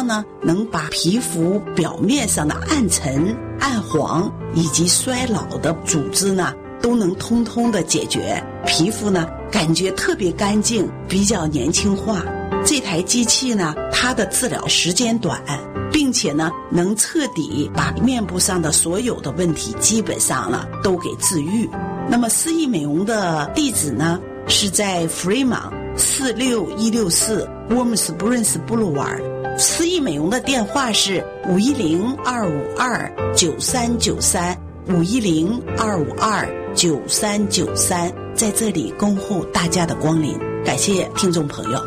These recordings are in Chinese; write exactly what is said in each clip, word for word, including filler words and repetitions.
样呢能把皮肤表面上的暗沉、暗黄以及衰老的组织呢都能通通的解决，皮肤呢感觉特别干净，比较年轻化。这台机器呢，它的治疗时间短，并且呢能彻底把面部上的所有的问题基本上呢都给治愈。那么诗意美容的地址呢是在 Fremont 四六一六四 Warm Springs Boulevard， 诗意美容的电话是五一零二五二九三九三 五一零二五二九三九三，在这里恭候大家的光临，感谢听众朋友。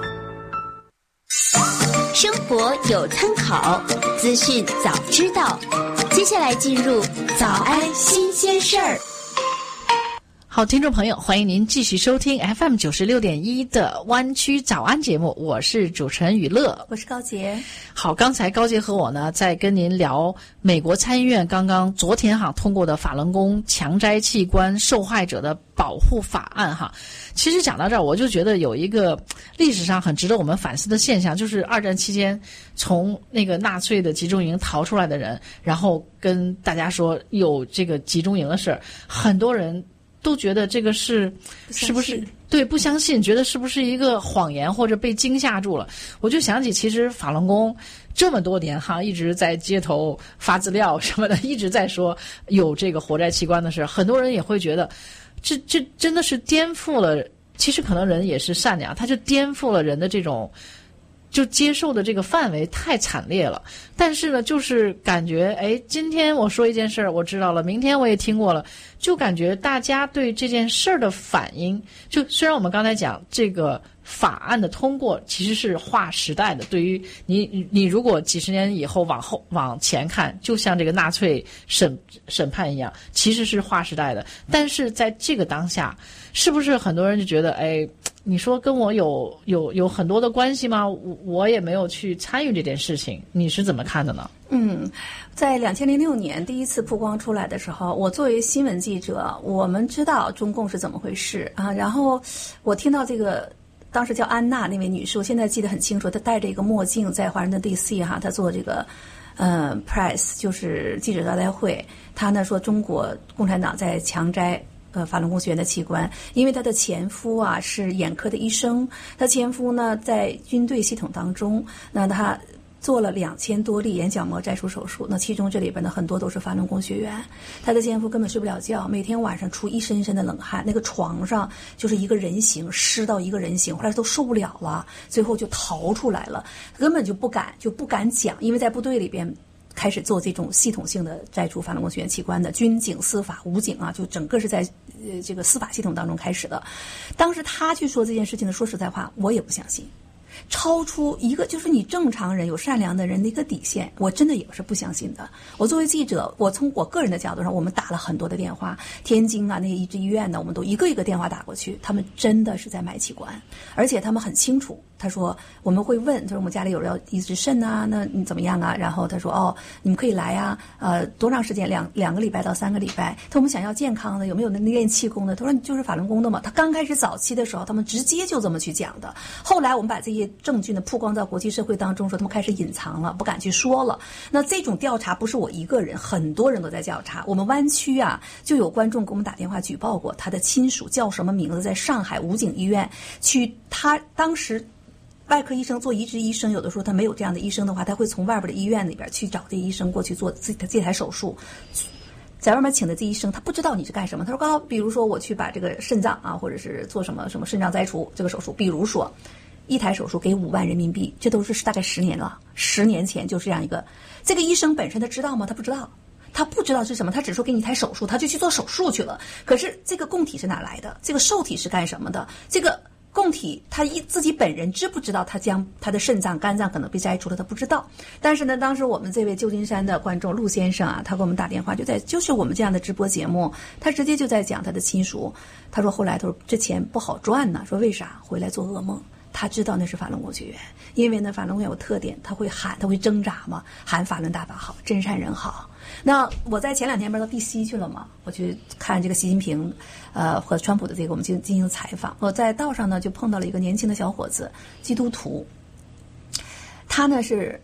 生活有参考，资讯早知道。接下来进入早安新鲜事儿。 好，听众朋友，欢迎您继续收听 F M 九十六点一的湾区早安节目，我是主持人雨乐， 我是高杰。 好，刚才高杰和我呢在跟您聊美国参议院刚刚昨天哈通过的法轮功强摘器官受害者的保护法案哈。其实讲到这儿，我就觉得有一个历史上很值得我们反思的现象，就是二战期间从那个纳粹的集中营逃出来的人，然后跟大家说有这个集中营的事儿，很多人都觉得这个是是不是对不相信，觉得是不是一个谎言或者被惊吓住了。我就想起其实法轮功这么多年哈，一直在街头发资料什么的，一直在说有这个活摘器官的事，很多人也会觉得这这真的是颠覆了，其实可能人也是善良，他就颠覆了人的这种就接受的这个范围太惨烈了。但是呢就是感觉哎，今天我说一件事儿我知道了，明天我也听过了，就感觉大家对这件事儿的反应，就虽然我们刚才讲这个法案的通过其实是划时代的，对于你你如果几十年以后往后往前看，就像这个纳粹审审判一样，其实是划时代的。但是在这个当下，是不是很多人就觉得哎，你说跟我有有有很多的关系吗？我我也没有去参与这件事情，你是怎么看的呢？ 嗯，在两千零六年第一次曝光出来的时候，我作为新闻记者，我们知道中共是怎么回事啊。然后我听到这个当时叫安娜那位女士，我现在记得很清楚，她戴着一个墨镜在华盛顿 D C 哈，她做这个呃 press 就是记者招待会，她呢说中国共产党在强摘呃，法轮功学员的器官，因为她的前夫啊是眼科的医生，她前夫呢在军队系统当中，那他做了两千多例眼角膜摘除手术，那其中这里边的很多都是法轮功学员。她的前夫根本睡不了觉，每天晚上出一身身的冷汗，那个床上就是一个人形，湿到一个人形，后来都受不了了，最后就逃出来了，根本就不敢就不敢讲，因为在部队里边开始做这种系统性的摘除法轮功学员器官的，军警、司法、武警啊，就整个是在呃这个司法系统当中开始的。当时他去说这件事情呢，说实在话，我也不相信，超出一个就是你正常人有善良的人的一个底线，我真的也是不相信的。我作为记者，我从我个人的角度上，我们打了很多的电话，天津啊那些医治医院呢，我们都一个一个电话打过去，他们真的是在买器官，而且他们很清楚。他说我们会问，他说我们家里有人要移植肾啊，那你怎么样啊？然后他说哦，你们可以来啊，呃，多长时间？两两个礼拜到三个礼拜。他说我们想要健康的，有没有那练气功的？他说你就是法轮功的嘛。他刚开始早期的时候，他们直接就这么去讲的。后来我们把这些证据呢曝光到国际社会当中，说他们开始隐藏了，不敢去说了。那这种调查不是我一个人，很多人都在调查。我们湾区啊，就有观众给我们打电话举报过，他的亲属叫什么名字，在上海武警医院去，他当时。外科医生做移植医生，有的时候他没有这样的医生的话，他会从外边的医院里边去找这医生过去做这这台手术。在外面请的这医生，他不知道你是干什么。他说：“刚好，比如说我去把这个肾脏啊，或者是做什么什么肾脏摘除这个手术，比如说一台手术给五万人民币，这都是大概十年了，十年前就是这样一个。这个医生本身他知道吗？他不知道。”他不知道是什么，他只说给你一台手术，他就去做手术去了。可是这个供体是哪来的？这个受体是干什么的？这个供体他一自己本人知不知道他将他的肾脏、肝脏可能被摘除了？他不知道。但是呢，当时我们这位旧金山的观众陆先生啊，他给我们打电话，就在就是我们这样的直播节目，他直接就在讲他的亲属。他说后来他说这钱不好赚呢，说为啥？回来做噩梦。他知道那是法轮功学员，因为呢法轮功有特点，他会喊，他会挣扎嘛，喊法轮大法好，真善人好。那我在前两天不是到 D C 去了嘛，我去看这个习近平呃和川普的这个我们进进行采访。我在道上呢就碰到了一个年轻的小伙子，基督徒。他呢是